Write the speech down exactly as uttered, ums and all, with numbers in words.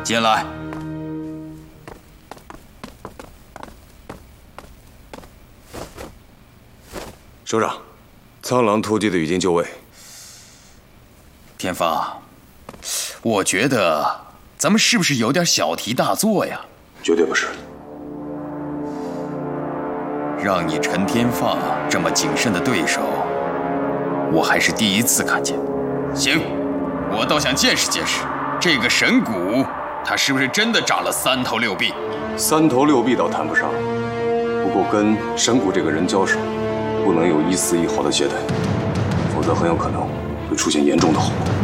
进来。 首长，苍狼突击队已经就位。 天放，我觉得咱们是不是有点小题大做呀？ 绝对不是。 让你陈天放这么谨慎的对手，我还是第一次看见。行，我倒想见识见识这个神谷，他是不是真的长了三头六臂？ 三头六臂倒谈不上，不过跟神谷这个人交手，不能有一丝一毫的懈怠，否则很有可能会出现严重的后果。